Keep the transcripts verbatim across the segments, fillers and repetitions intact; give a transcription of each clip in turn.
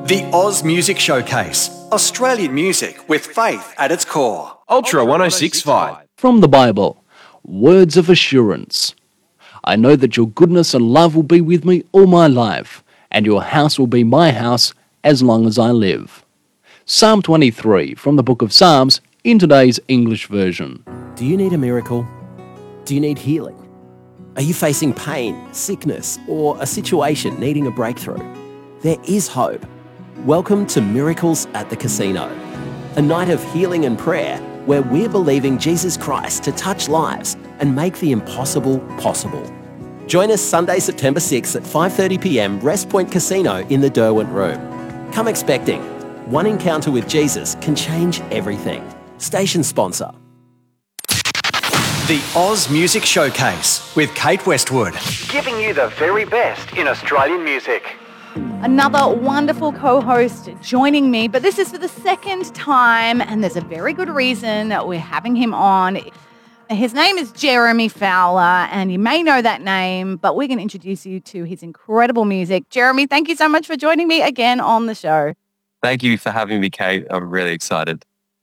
The Oz Music Showcase. Australian music with faith at its core. Ultra one oh six point five. From the Bible, words of assurance. I know that your goodness and love will be with me all my life, and your house will be my house as long as I live. Psalm twenty-three from the book of Psalms in today's English version. Do you need a miracle? Do you need healing? Are you facing pain, sickness, or a situation needing a breakthrough? There is hope. Welcome to Miracles at the Casino, a night of healing and prayer where we're believing Jesus Christ to touch lives and make the impossible possible. Join us Sunday, September sixth at five thirty p m Rest Point Casino in the Derwent Room. Come expecting. One encounter with Jesus can change everything. Station sponsor. The Oz Music Showcase with Kate Westwood. Giving you the very best in Australian music. Another wonderful co-host joining me, but this is for the second time, and there's a very good reason that we're having him on. His name is Jeremy Fowler, and you may know that name, but we're going to introduce you to his incredible music. Jeremy, thank you so much for joining me again on the show. Thank you for having me, Kate. I'm really excited.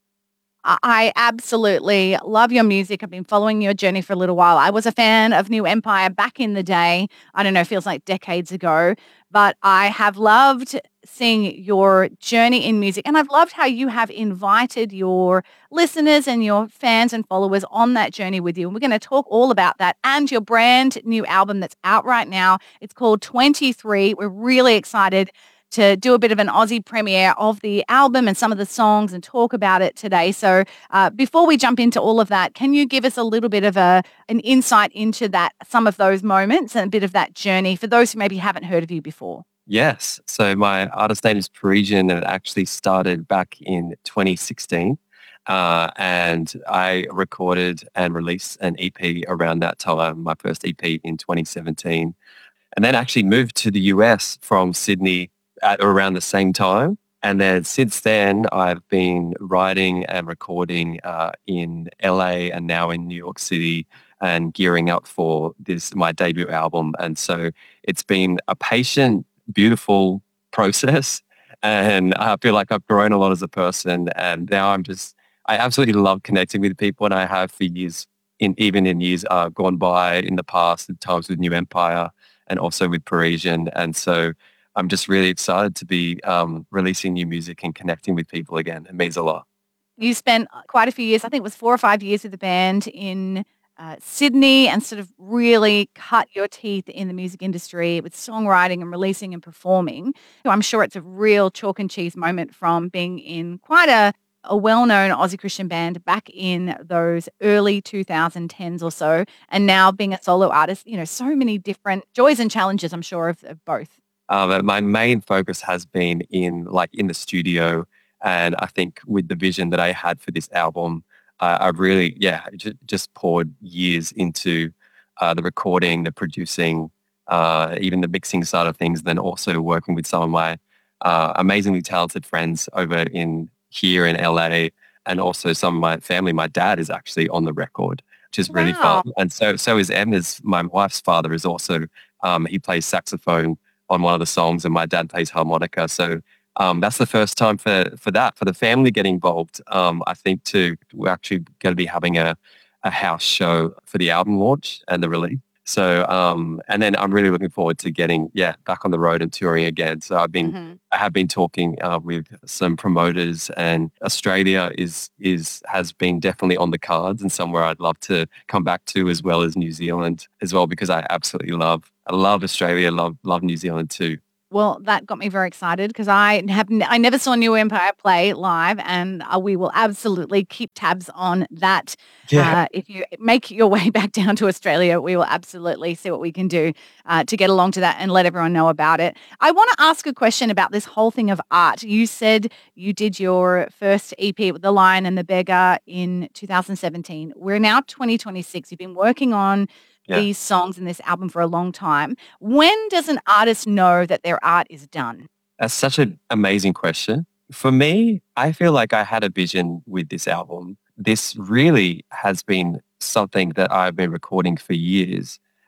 I absolutely love your music. I've been following your journey for a little while. I was a fan of New Empire back in the day. I don't know, feels like decades ago. But I have loved seeing your journey in music. And I've loved how you have invited your listeners and your fans and followers on that journey with you. And we're going to talk all about that and your brand new album that's out right now. It's called twenty-three. We're really excited to do a bit of an Aussie premiere of the album and some of the songs and talk about it today. So uh, before we jump into all of that, can you give us a little bit of a an insight into that, some of those moments and a bit of that journey for those who maybe haven't heard of you before? Yes. So my artist name is Parisian, and it actually started back in twenty sixteen. Uh, and I recorded and released an E P around that time, my first E P in twenty seventeen. And then actually moved to the U S from Sydney at around the same time. And then since then, I've been writing and recording uh, in L A and now in New York City and gearing up for this, my debut album. And so it's been a patient, beautiful process. And I feel like I've grown a lot as a person. And now I'm just, I absolutely love connecting with people, and I have for years, in even in years uh, gone by in the past, at times with New Empire and also with Parisian. And so I'm just really excited to be um, releasing new music and connecting with people again. It means a lot. You spent quite a few years, I think it was four or five years with the band in uh, Sydney, and sort of really cut your teeth in the music industry with songwriting and releasing and performing. So I'm sure it's a real chalk and cheese moment from being in quite a, a well-known Aussie Christian band back in those early twenty tens or so, and now being a solo artist. You know, so many different joys and challenges, I'm sure, of, of both. Um, my main focus has been in like in the studio, and I think with the vision that I had for this album, uh, I really, yeah, j- just poured years into uh, the recording, the producing, uh, even the mixing side of things, then also working with some of my uh, amazingly talented friends over in here in L A, and also some of my family. My dad is actually on the record, which is really Wow. fun. And so, so is Emma's, my wife's father is also, um, he plays saxophone on one of the songs, and my dad plays harmonica. So um, that's the first time for, for that, for the family getting involved. Um, I think too, we're actually going to be having a, a house show for the album launch and the release. So, um, and then I'm really looking forward to getting, yeah, back on the road and touring again. So I've been, Mm-hmm. I have been talking uh, with some promoters, and Australia is, is, has been definitely on the cards and somewhere I'd love to come back to, as well as New Zealand as well, because I absolutely love, I love Australia, love, love New Zealand too. Well, that got me very excited because I have n- I never saw New Empire play live, and uh, we will absolutely keep tabs on that. Yeah. Uh, if you make your way back down to Australia, we will absolutely see what we can do uh, to get along to that and let everyone know about it. I want to ask a question about this whole thing of art. You said you did your first E P with The Lion and the Beggar in two thousand seventeen. We're now twenty twenty-six. You've been working on Yeah. these songs in this album for a long time. When does an artist know that their art is done? That's such an amazing question. For me, I feel like I had a vision with this album. This really has been something that I've been recording for years.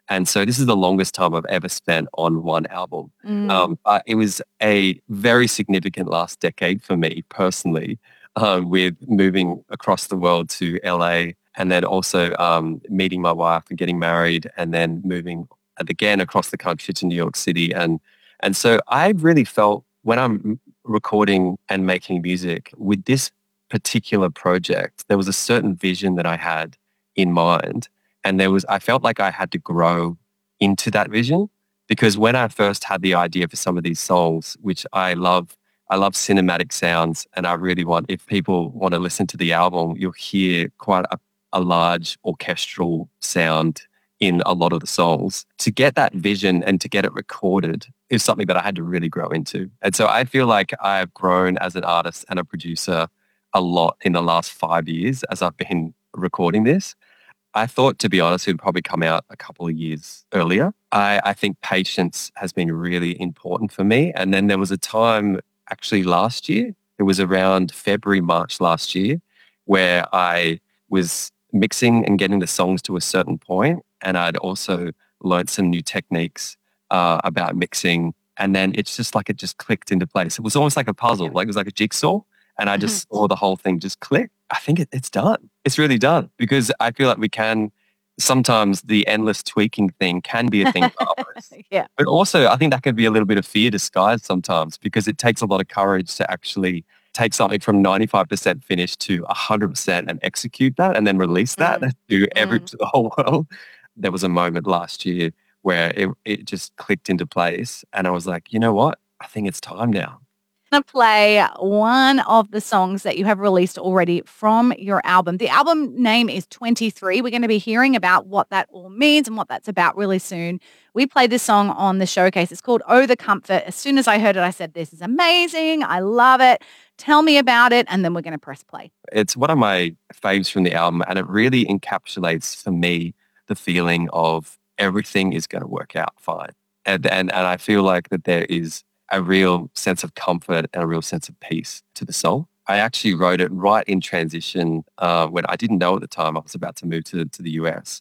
And so this is the longest time I've ever spent on one album. Mm. Um, uh, it was a very significant last decade for me personally, um, with moving across the world to L A and then also um, meeting my wife and getting married and then moving again across the country to New York City. And, and so I really felt when I'm recording and making music with this particular project, there was a certain vision that I had in mind. And there was, I felt like I had to grow into that vision, because when I first had the idea for some of these songs, which I love, I love cinematic sounds, and I really want, if people want to listen to the album, you'll hear quite a, a large orchestral sound in a lot of the songs. To get that vision and to get it recorded is something that I had to really grow into. And so I feel like I've grown as an artist and a producer a lot in the last five years as I've been recording this. I thought, to be honest, it would probably come out a couple of years earlier. I, I think patience has been really important for me. And then there was a time actually last year, it was around February, March last year, where I was mixing and getting the songs to a certain point, and I'd also learned some new techniques uh, about mixing. And then it's just like it just clicked into place. It was almost like a puzzle, like it was like a jigsaw. And I just saw the whole thing just click. I think it, it's done. It's really done, because I feel like we can, sometimes the endless tweaking thing can be a thing for artists. Yeah. But also I think that can be a little bit of fear disguised sometimes, because it takes a lot of courage to actually take something from ninety-five percent finished to one hundred percent and execute that and then release that Mm. to every Mm. to the whole world. There was a moment last year where it, it just clicked into place, and I was like, you know what? I think it's time now. Going to play one of the songs that you have released already from your album. The album name is twenty-three. We're going to be hearing about what that all means and what that's about really soon. We played this song on the showcase. It's called Oh the Comfort. As soon as I heard it, I said, this is amazing. I love it. Tell me about it. And then we're going to press play. It's one of my faves from the album, and it really encapsulates for me the feeling of everything is going to work out fine. And, and, and I feel like that there is a real sense of comfort and a real sense of peace to the song. I actually wrote it right in transition uh, when I didn't know at the time I was about to move to, to the U S.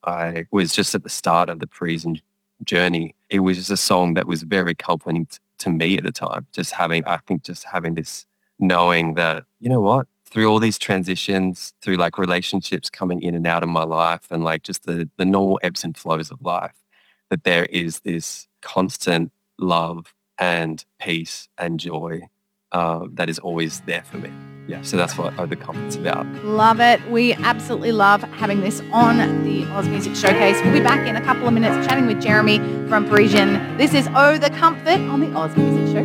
I was just at the start of the Parisian journey. It was just a song that was very comforting t- to me at the time. Just having, I think just having this knowing that, you know what, through all these transitions, through like relationships coming in and out of my life and like just the, the normal ebbs and flows of life, that there is this constant love and peace and joy uh, that is always there for me. Yeah, so that's what Oh the Comfort's about. Love it. We absolutely love having this on the Oz Music Showcase. We'll be back in a couple of minutes chatting with Jeremy from Parisian. This is Oh the Comfort on the Oz Music Showcase.